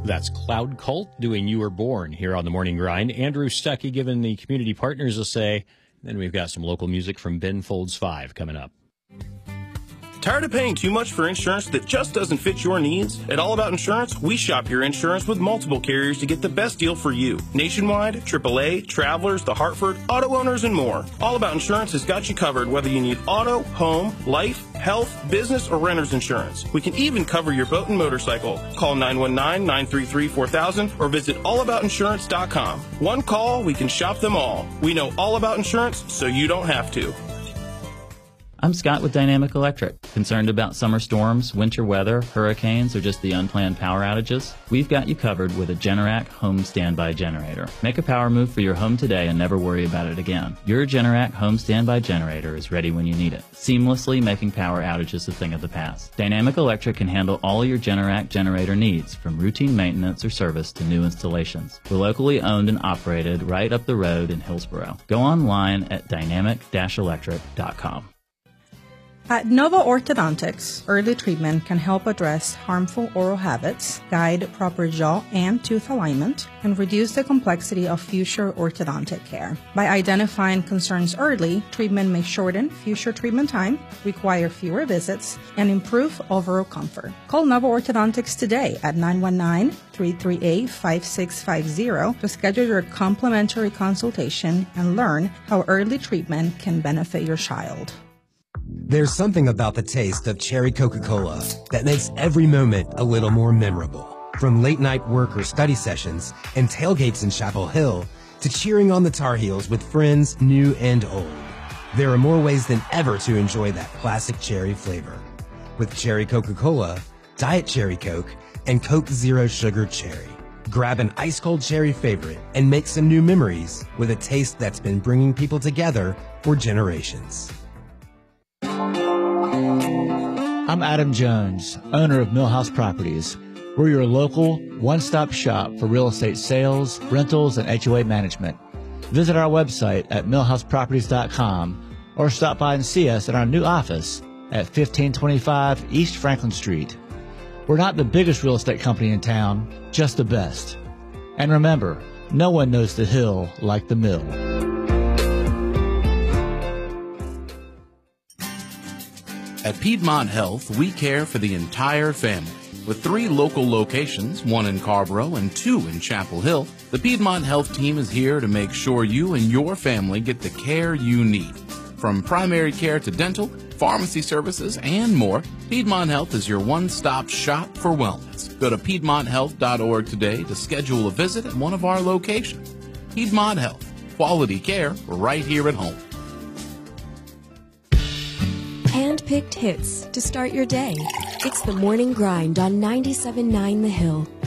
That's Cloud Cult doing You Were Born here on the Morning Grind. Andrew Stuckey giving the community partners a say. Then we've got some local music from Ben Folds 5 coming up. Tired of paying too much for insurance that just doesn't fit your needs? At All About Insurance, we shop your insurance with multiple carriers to get the best deal for you. Nationwide, AAA, Travelers, The Hartford, auto owners, and more. All About Insurance has got you covered whether you need auto, home, life, health, business, or renter's insurance. We can even cover your boat and motorcycle. Call 919-933-4000 or visit allaboutinsurance.com. One call, we can shop them all. We know all about insurance, so you don't have to. I'm Scott with Dynamic Electric. Concerned about summer storms, winter weather, hurricanes, or just the unplanned power outages? We've got you covered with a Generac home standby generator. Make a power move for your home today and never worry about it again. Your Generac home standby generator is ready when you need it, seamlessly making power outages a thing of the past. Dynamic Electric can handle all your Generac generator needs, from routine maintenance or service to new installations. We're locally owned and operated right up the road in Hillsboro. Go online at dynamic-electric.com. At Nova Orthodontics, early treatment can help address harmful oral habits, guide proper jaw and tooth alignment, and reduce the complexity of future orthodontic care. By identifying concerns early, treatment may shorten future treatment time, require fewer visits, and improve overall comfort. Call Nova Orthodontics today at 919-338-5650 to schedule your complimentary consultation and learn how early treatment can benefit your child. There's something about the taste of cherry Coca-Cola that makes every moment a little more memorable. From late-night work or study sessions and tailgates in Chapel Hill to cheering on the Tar Heels with friends new and old, there are more ways than ever to enjoy that classic cherry flavor. With cherry Coca-Cola, Diet Cherry Coke, and Coke Zero Sugar Cherry. Grab an ice-cold cherry favorite and make some new memories with a taste that's been bringing people together for generations. I'm Adam Jones, owner of Millhouse Properties. We're your local one-stop shop for real estate sales, rentals, and HOA management. Visit our website at millhouseproperties.com or stop by and see us at our new office at 1525 East Franklin Street. We're not the biggest real estate company in town, just the best. And remember, no one knows the hill like the mill. At Piedmont Health, we care for the entire family. With 3 local locations, 1 in Carborough and 2 in Chapel Hill, the Piedmont Health team is here to make sure you and your family get the care you need. From primary care to dental, pharmacy services, and more, Piedmont Health is your one-stop shop for wellness. Go to PiedmontHealth.org today to schedule a visit at one of our locations. Piedmont Health, quality care right here at home. Hand-picked hits to start your day. It's the Morning Grind on 97.9 The Hill.